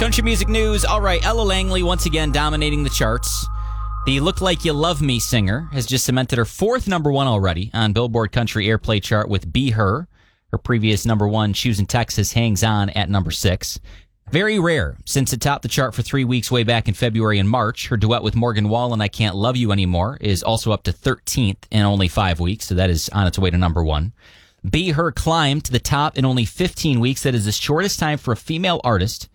Country music news. All right, Ella Langley once again dominating the charts. The Look Like You Love Me singer has just cemented her fourth number one already on Billboard Country Airplay chart with Be Her. Her previous number one, Choosing Texas, hangs on at number 6. Very rare, since it topped the chart for 3 weeks way back in February and March. Her duet with Morgan Wallen, I Can't Love You Anymore, is also up to 13th in only 5 weeks, so that is on its way to number one. Be Her climbed to the top in only 15 weeks. That is the shortest time for a female artist